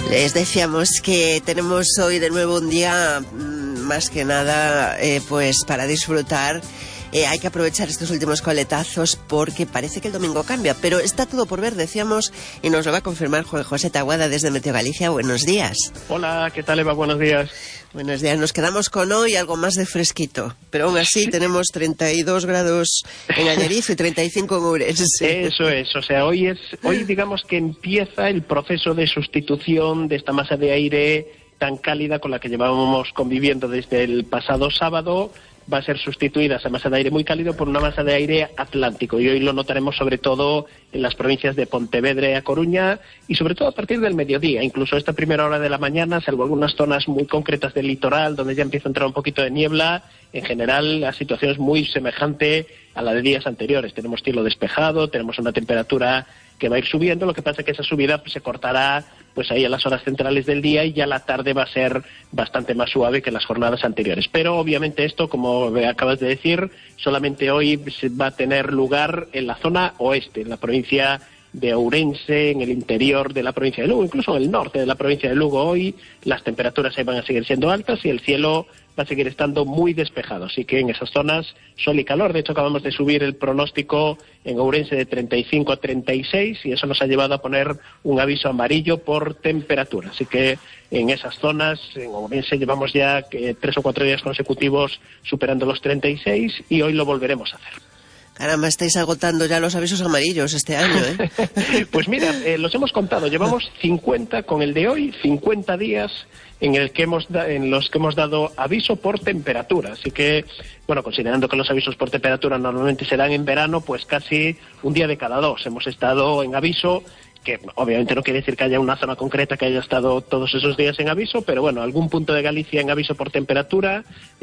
Les decíamos que tenemos hoy de nuevo un día más que nada pues para disfrutar. Hay que aprovechar estos últimos coletazos porque parece que el domingo cambia, pero está todo por ver, decíamos, y nos lo va a confirmar Juan José Taboada desde Meteo Galicia. Buenos días. Hola, ¿qué tal, Eva? Buenos días. Buenos días. Nos quedamos con hoy algo más de fresquito, pero aún así tenemos 32 grados en Allariz y 35 en Ourense. Eso es, o sea, hoy digamos que empieza el proceso de sustitución de esta masa de aire tan cálida con la que llevábamos conviviendo desde el pasado sábado. Va a ser sustituida esa masa de aire muy cálido por una masa de aire atlántico, y hoy lo notaremos sobre todo en las provincias de Pontevedra y A Coruña, y sobre todo a partir del mediodía, incluso esta primera hora de la mañana, salvo algunas zonas muy concretas del litoral donde ya empieza a entrar un poquito de niebla. En general la situación es muy semejante a la de días anteriores. Tenemos cielo despejado, tenemos una temperatura que va a ir subiendo, lo que pasa es que esa subida se cortará pues ahí a las horas centrales del día, y ya la tarde va a ser bastante más suave que en las jornadas anteriores. Pero obviamente esto, como acabas de decir, solamente hoy va a tener lugar en la zona oeste, en la provincia de Ourense, en el interior de la provincia de Lugo, incluso en el norte de la provincia de Lugo. Hoy las temperaturas ahí van a seguir siendo altas y el cielo va a seguir estando muy despejado, así que en esas zonas sol y calor. De hecho, acabamos de subir el pronóstico en Ourense de 35 a 36 y eso nos ha llevado a poner un aviso amarillo por temperatura, así que en esas zonas, en Ourense, llevamos ya 3 o 4 días consecutivos superando los 36 y hoy lo volveremos a hacer. Caramba, estáis agotando ya los avisos amarillos este año, ¿eh? Pues mira, los hemos contado, llevamos 50 con el de hoy, 50 días en los que hemos dado aviso por temperatura. Así que, bueno, considerando que los avisos por temperatura normalmente se dan en verano, pues casi un día de cada 2 hemos estado en aviso, que obviamente no quiere decir que haya una zona concreta que haya estado todos esos días en aviso, pero bueno, algún punto de Galicia en aviso por temperatura,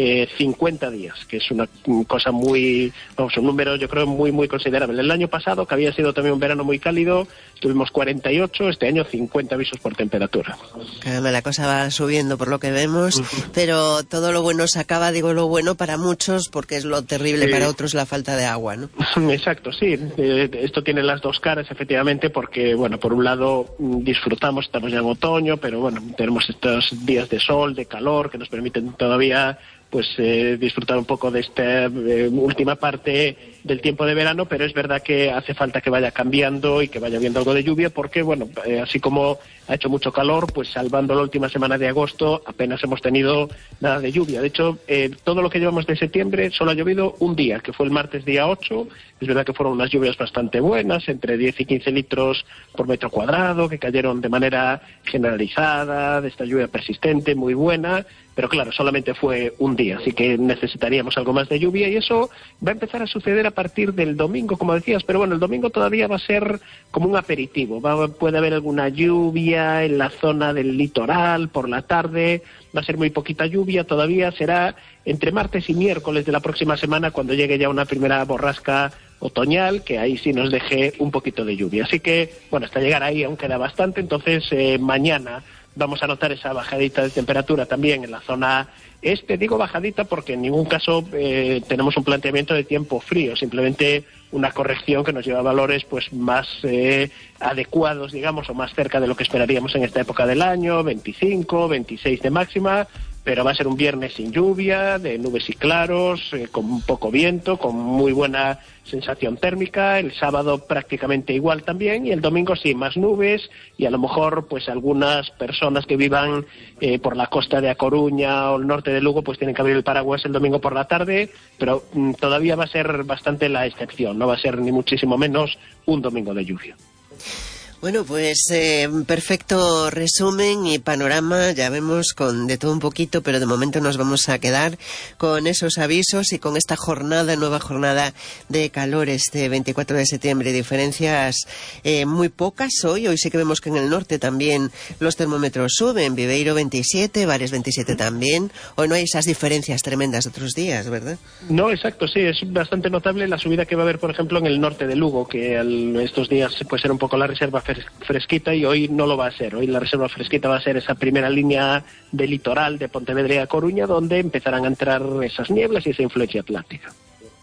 50 días, que es una cosa muy, vamos, un número yo creo muy, muy considerable. El año pasado, que había sido también un verano muy cálido, tuvimos 48, este año 50 avisos por temperatura. Caramba, la cosa va subiendo por lo que vemos, pero todo lo bueno se acaba, digo lo bueno para muchos, porque es lo terrible para otros la falta de agua, ¿no? Exacto, sí, esto tiene las dos caras, efectivamente, porque, bueno, por un lado disfrutamos, estamos ya en otoño, pero bueno, tenemos estos días de sol, de calor, que nos permiten todavía pues disfrutar un poco de esta última parte del tiempo de verano, pero es verdad que hace falta que vaya cambiando y que vaya habiendo algo de lluvia, porque bueno, así como ha hecho mucho calor, pues salvando la última semana de agosto apenas hemos tenido nada de lluvia. De hecho, todo lo que llevamos de septiembre solo ha llovido un día, que fue el martes día 8, es verdad que fueron unas lluvias bastante buenas, entre 10 y 15 litros por metro cuadrado, que cayeron de manera generalizada, de esta lluvia persistente, muy buena, pero claro, solamente fue un día, así que necesitaríamos algo más de lluvia, y eso va a empezar a suceder a partir del domingo, como decías, pero bueno, el domingo todavía va a ser como un aperitivo, puede haber alguna lluvia en la zona del litoral por la tarde, va a ser muy poquita lluvia, todavía será entre martes y miércoles de la próxima semana cuando llegue ya una primera borrasca otoñal, que ahí sí nos deje un poquito de lluvia, así que bueno, hasta llegar ahí aún queda bastante. Entonces mañana vamos a notar esa bajadita de temperatura también en la zona este. Digo bajadita porque en ningún caso tenemos un planteamiento de tiempo frío, simplemente una corrección que nos lleva a valores pues más adecuados, digamos, o más cerca de lo que esperaríamos en esta época del año, 25, 26 de máxima, pero va a ser un viernes sin lluvia, de nubes y claros, con poco viento, con muy buena sensación térmica. El sábado prácticamente igual también, y el domingo sí, más nubes, y a lo mejor pues algunas personas que vivan por la costa de A Coruña o el norte de Lugo pues tienen que abrir el paraguas el domingo por la tarde, pero todavía va a ser bastante la excepción, no va a ser ni muchísimo menos un domingo de lluvia. Bueno, pues perfecto resumen y panorama, ya vemos con de todo un poquito, pero de momento nos vamos a quedar con esos avisos y con esta nueva jornada de calor este 24 de septiembre. Diferencias muy pocas hoy sí que vemos que en el norte también los termómetros suben, Viveiro 27, Bares 27 también. Hoy no hay esas diferencias tremendas de otros días, ¿verdad? No, exacto, sí, es bastante notable la subida que va a haber, por ejemplo, en el norte de Lugo, que estos días puede ser un poco la reserva fresquita, y hoy no lo va a ser. Hoy la reserva fresquita va a ser esa primera línea de litoral de Pontevedra y A Coruña, donde empezarán a entrar esas nieblas y esa influencia atlántica.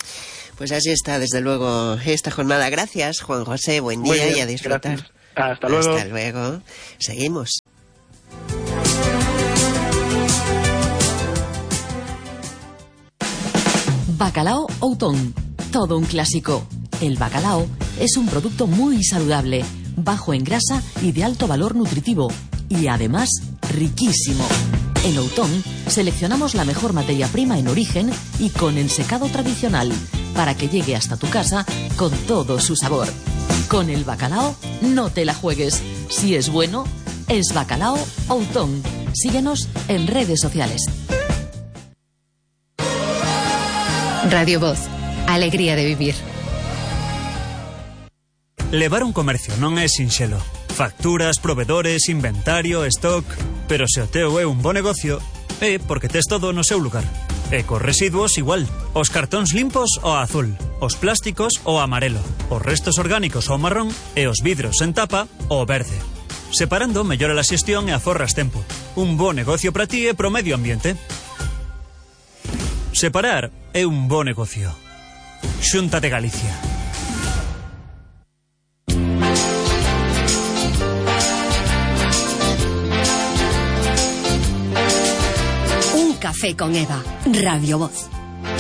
Pues así está, desde luego, esta jornada. Gracias, Juan José, buen día y a disfrutar. Gracias. Hasta luego. Hasta luego. Seguimos. Bacalao Outón, todo un clásico. El bacalao es un producto muy saludable, bajo en grasa y de alto valor nutritivo, y además riquísimo. En Outón seleccionamos la mejor materia prima en origen y con ensecado tradicional, para que llegue hasta tu casa con todo su sabor. Con el bacalao no te la juegues. Si es bueno, es Bacalao Outón. Síguenos en redes sociales. Radio Voz, alegría de vivir. Levar un comercio non é sinxelo. Facturas, provedores, inventario, stock... Pero se o teu é un bo negocio, é porque tes todo no seu lugar. E cos residuos igual. Os cartóns limpos ao azul, os plásticos ao amarelo, os restos orgánicos ao marrón e os vidros en tapa ao verde. Separando mellora a xestión e aforras tempo. Un bo negocio para ti e pro medio ambiente. Separar é un bo negocio. Xunta de Galicia. Un café con Eva, Radio Voz.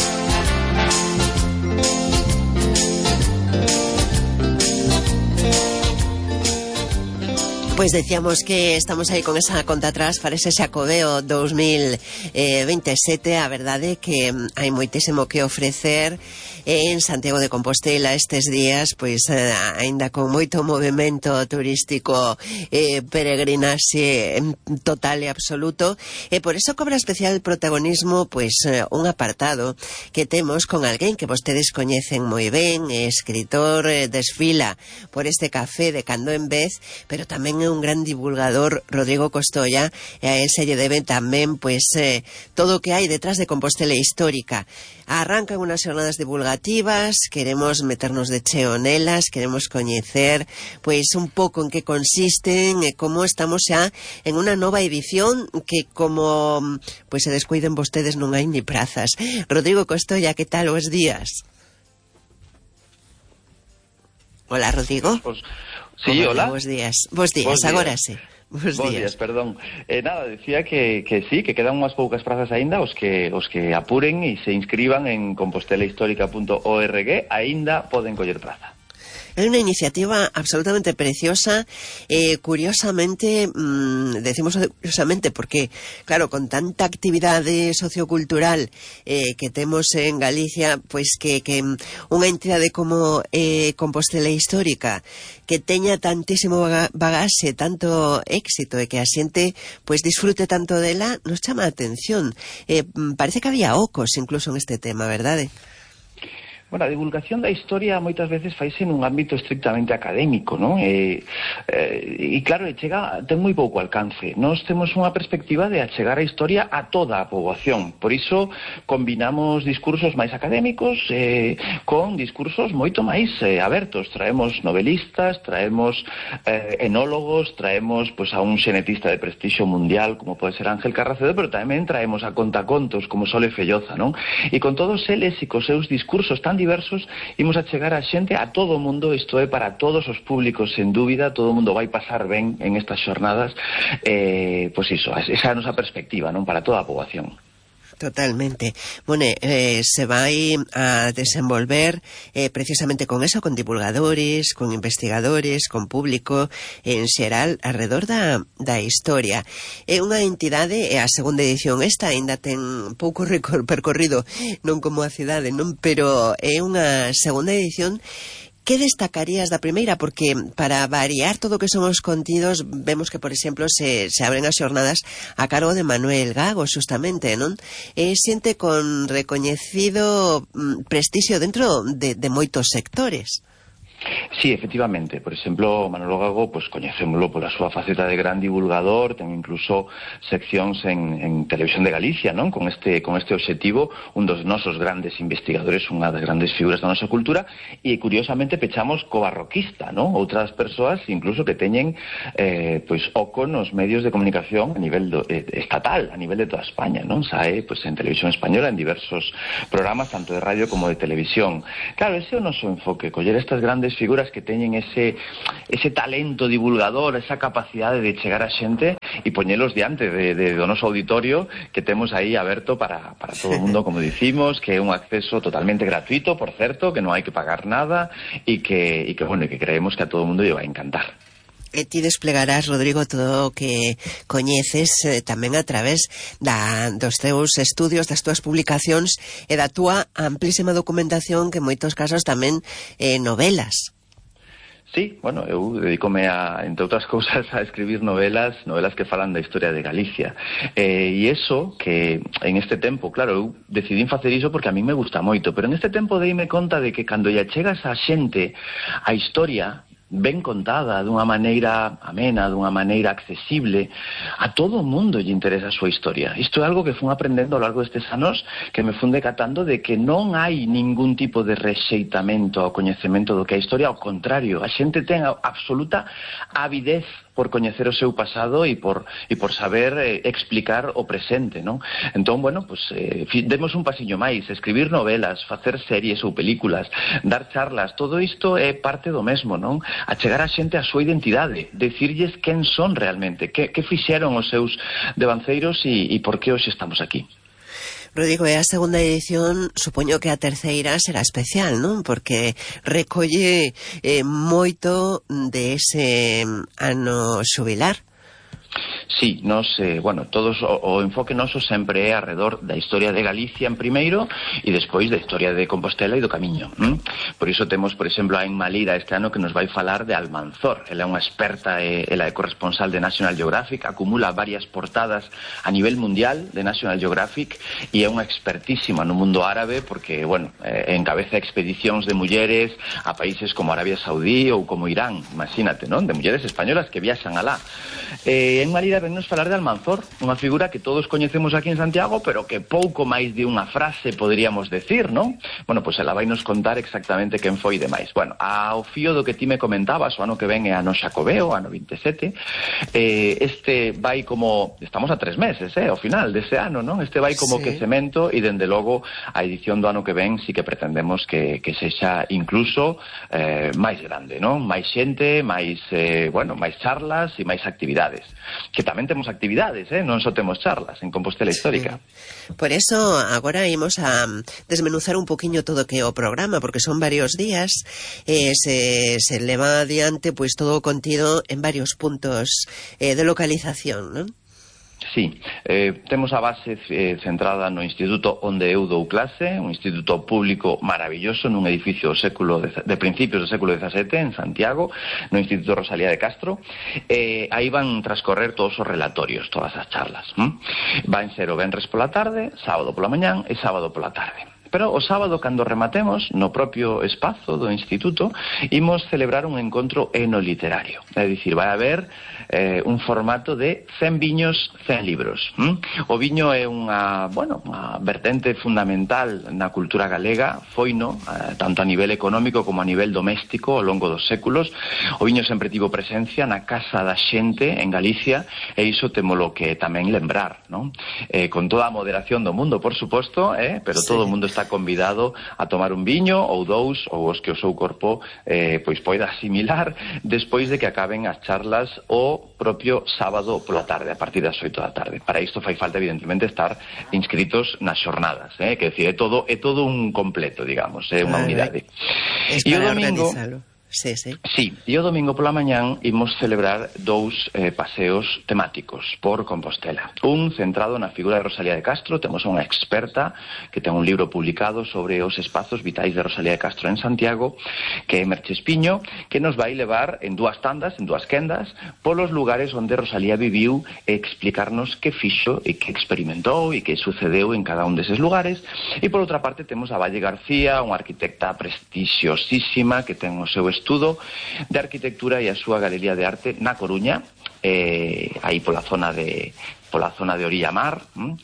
Pois decíamos que estamos aí con esa conta atrás para ese Xacobeo 2027. A verdade é que hai moitísimo que ofrecer en Santiago de Compostela estes días, pois aínda con moito movimento turístico, peregrinaxe total e absoluto, e por eso cobra especial protagonismo pois un apartado que temos con alguén que vostedes coñecen moi ben, escritor, desfila por este café de cando en vez, pero tamén é un gran divulgador, Rodrigo Costolla, e a él se lle debe tamén pois todo o que hai detrás de Compostela histórica. Arrancan unas jornadas divulgativas, queremos meternos de cheo nelas, queremos coñecer pois un pouco en que consisten e como estamos xa en unha nova edición que como pois se descuiden vostedes non hai ni prazas. Rodrigo Costolla, que tal? Bos días. Hola, Rodrigo. Sí, hola. Bos días. Bos días, agora sí. Bos días, perdón. Nada, decía que sí, que quedan unhas poucas prazas aínda, os que apuren e se inscriban en compostelahistórica.org, aínda poden coller praza. É unha iniciativa absolutamente preciosa, curiosamente, decimos curiosamente porque, claro, con tanta actividade sociocultural que temos en Galicia, pois que unha entidade como Compostela Histórica, que teña tantísimo bagaxe, tanto éxito e que a xente pois disfrute tanto dela, nos chama a atención. Parece que había ocos incluso en este tema, verdade? Bueno, a divulgación da historia moitas veces faise nun ámbito estrictamente académico, non? E claro, ten moi pouco alcance. Nós temos unha perspectiva de achegar a historia a toda a poboación. Por iso combinamos discursos máis académicos con discursos moito máis abertos. Traemos novelistas, traemos enólogos, traemos pois, a un xenetista de prestixio mundial como pode ser Ángel Carracedo, pero tamén traemos a contacontos como Sole Felloza, non? E con todos eles e cos seus discursos tan diversos, imos a chegar a xente a todo o mundo, isto é para todos os públicos, sen dúbida, todo o mundo vai pasar ben en estas xornadas, pois iso, esa é a nosa perspectiva, non, para toda a poboación. Totalmente. Bueno, se vai a desenvolver precisamente con eso, con divulgadores, con investigadores, con público en xeral alrededor da historia. É unha entidade, a segunda edición esta, aínda ten pouco percorrido, non como a cidade, non, pero é unha segunda edición. Que destacarías da primeira? Porque para variar todo o que son os contidos, vemos que, por exemplo, se abren as xornadas a cargo de Manuel Gago, justamente, non? Xente con recoñecido prestixio dentro de moitos sectores. Sí, efectivamente. Por exemplo, Manolo Gago, pues coñecémolo pola súa faceta de gran divulgador, ten incluso seccións en Televisión de Galicia, non? Con este obxectivo, un dos nosos grandes investigadores, unha das grandes figuras da nosa cultura, e curiosamente pechamos co barroquista, non? Outras persoas incluso que teñen pois oco nos medios de comunicación a nivel estatal, a nivel de toda España, non? Sae pois en Televisión Española en diversos programas, tanto de radio como de televisión. Claro, ese é o noso enfoque, coller estas grandes figuras que teñen ese talento divulgador, esa capacidade de chegar a xente poñelos diante do noso auditorio que temos aí aberto para todo o mundo, como dicimos, que é un acceso totalmente gratuito, por certo, que non hai que pagar nada e que creemos que a todo o mundo lle vai encantar. E ti desplegarás, Rodrigo, todo o que coñeces tamén a través dos teus estudios, das túas publicacións e da túa amplísima documentación, que en moitos casos tamén novelas. Sí, bueno, eu dedícome entre outras cousas, a escribir novelas que falan da historia de Galicia. E iso que en este tempo, claro, eu decidín facer iso porque a mí me gusta moito, pero en este tempo deime conta de que cando lle chegas a xente a historia ben contada, dunha maneira amena, dunha maneira accesible, a todo o mundo lle interesa a súa historia. Isto é algo que fun aprendendo ao largo destes anos, que me fun decatando de que non hai ningún tipo de rexeitamento ao coñecemento do que é a historia, ao contrario, a xente ten absoluta avidez por coñecer o seu pasado e por saber explicar o presente, non? Entón, bueno, pues demos un pasiño máis, escribir novelas, facer series ou películas, dar charlas, todo isto é parte do mesmo, non? Achegar a xente a súa identidade, decirlles quen son realmente, que fixeron os seus devanceiros e por que hoxe estamos aquí. Rodrigo, e a segunda edición, supoño que a terceira será especial, non? Porque recolle moito de ese ano xubilar. Sí, todos o enfoque noso sempre é arredor da historia de Galicia en primeiro e despois da historia de Compostela e do Camiño. Por iso temos, por exemplo, a Emma Lira este ano que nos vai falar de Almanzor. Ela é unha experta, ela é corresponsal de National Geographic, acumula varias portadas a nivel mundial de National Geographic e é unha expertísima no mundo árabe porque, encabeza expedicións de mulleres a países como Arabia Saudí ou como Irán, imagínate, non? De mulleres españolas que viaxan alá. En Malira vennos falar de Almanzor, unha figura que todos coñecemos aquí en Santiago, pero que pouco máis de unha frase poderíamos decir, non? Bueno, pois ela vai nos contar exactamente quen foi demais. Bueno, ao fío do que ti me comentabas, o ano que ven é ano Xacobeo, ano 27, este vai como... Estamos a 3 meses, ao final dese ano, non? Este vai como quecemento e, dende logo, a edición do ano que ven sí que pretendemos que sexa incluso máis grande, non? Máis xente, máis charlas e máis actividades. Que tamén temos actividades, non só temos charlas en Compostela Histórica. Por eso agora imos a desmenuzar un poquinho todo o que é o programa, porque son varios días, se leva adiante pois todo o contido en varios puntos de localización, non? Sí, temos a base centrada no instituto onde eu dou clase, un instituto público maravilloso nun edificio de principios do século XVII en Santiago, no Instituto Rosalía de Castro. Aí van transcorrer todos os relatorios, todas as charlas. Van ser o venres pola tarde, sábado pola mañán e sábado pola tarde. Pero o sábado, cando rematemos, no propio espazo do instituto, imos celebrar un encontro enoliterario. É dicir, vai haber un formato de 100 viños, 100 libros. O viño é unha vertente fundamental na cultura galega, foino, tanto a nivel económico como a nivel doméstico ao longo dos séculos. O viño sempre tivo presencia na casa da xente en Galicia, e iso témolo que tamén lembrar, non? Con toda a moderación do mundo, por suposto, pero todo o mundo está convidado a tomar un viño ou dous, ou os que o seu corpo pois poida asimilar despois de que acaben as charlas o propio sábado pola tarde, a partir das 8 da tarde. Para isto fai falta, evidentemente, estar inscritos nas xornadas, que decir, é todo un completo, digamos, é unha unidade. E o domingo... Sí, e o domingo pola mañán imos celebrar 2 paseos temáticos por Compostela. Un centrado na figura de Rosalía de Castro, temos unha experta que ten un libro publicado sobre os espazos vitais de Rosalía de Castro en Santiago, que é Merche Espiño, que nos vai levar en 2 tandas, en 2 quendas, polos lugares onde Rosalía viviu e explicarnos que fixo e que experimentou e que sucedeu en cada un deses lugares. E por outra parte temos a Valle García, unha arquitecta prestixiosísima que ten o seu estudo de arquitectura e a súa galería de arte na Coruña, aí pola zona de Orilla Mar,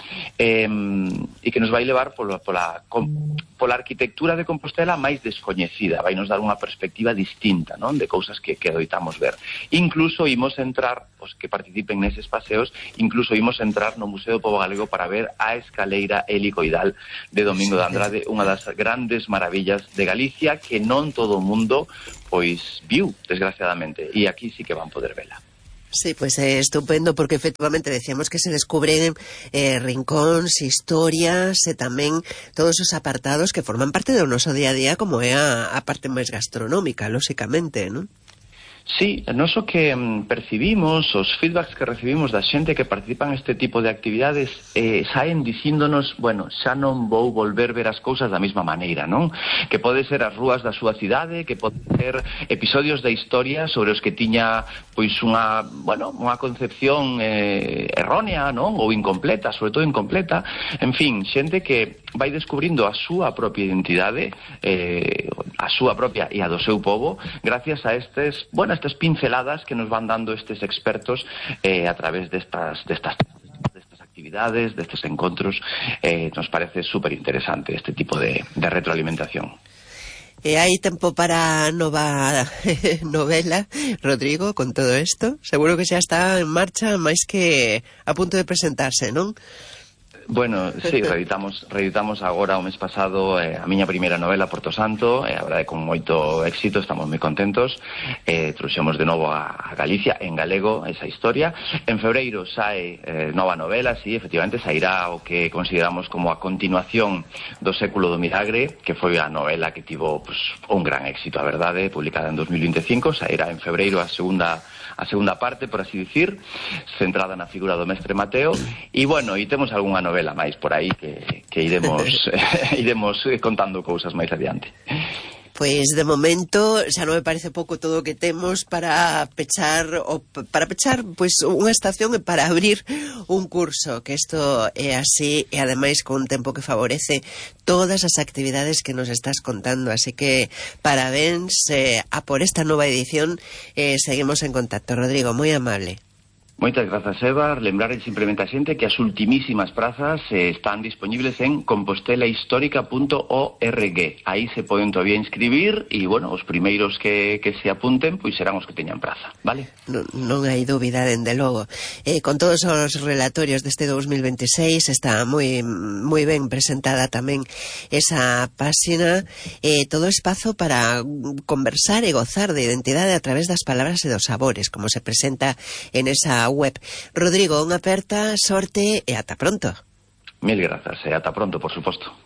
e que nos vai levar pola arquitectura de Compostela máis descoñecida, vai nos dar unha perspectiva distinta, non? De cousas que adoitamos ver. Incluso imos entrar, os que participen neses paseos, incluso imos entrar no Museo do Pobo Galego para ver a escaleira helicoidal de Domingo de Andrade, unha das grandes maravillas de Galicia que non todo o mundo pois viu, desgraciadamente, e aquí sí que van poder vela. Sí, pues estupendo, porque efectivamente decíamos que se descubren rincóns, historias e tamén todos os apartados que forman parte do noso día a día, como é a parte máis gastronómica, lóxicamente, non? Sí, non só que percibimos, os feedbacks que recibimos da xente que participan neste tipo de actividades saen dicíndonos, bueno, xa non vou volver ver as cousas da mesma maneira, non? Que pode ser as rúas da súa cidade, que pode ser episodios da historia sobre os que tiña pois unha concepción errónea, non? Ou incompleta, sobre todo incompleta. En fin, xente que vai descubrindo a súa propia identidade, a súa propia e a do seu povo, gracias a estas pinceladas que nos van dando estes expertos a través destas actividades, destes encontros. Nos parece super interesante este tipo de retroalimentación. E hai tempo para nova novela, Rodrigo, con todo isto? Seguro que xa está en marcha, máis que a punto de presentarse, non? Bueno, sí, reeditamos agora o mes pasado a miña primeira novela, Porto Santo, a verdade con moito éxito, estamos moi contentos. Trouxemos de novo a Galicia en galego esa historia. En febreiro sae nova novela, sí, efectivamente sairá o que consideramos como a continuación do Século do Milagre, que foi a novela que tivo pues, un gran éxito, a verdade, publicada en 2025, sairá en febreiro a segunda parte, por así dicir, centrada na figura do mestre Mateo. E bueno, e temos algunha novela máis por aí que iremos contando cousas máis adiante. Pois de momento xa non me parece pouco todo o que temos para pechar pois unha estación e para abrir un curso, que isto é así e ademais con un tempo que favorece todas as actividades que nos estás contando, así que parabéns a por esta nova edición. Seguimos en contacto, Rodrigo, moi amable. Moitas grazas, Eva. Lembrar simplemente a xente que as ultimísimas prazas están disponibles en compostelahistórica.org. Aí se poden todavía inscribir e, bueno, os primeiros que se apunten, pois serán os que teñan praza, vale? Non hai dúbida, dende logo. Con todos os relatorios deste 2026 está moi ben presentada tamén esa páxina, todo espazo para conversar e gozar de identidade a través das palabras e dos sabores, como se presenta en esa web. Rodrigo, unha aperta, sorte e ata pronto. Mil grazas, e ata pronto, por suposto.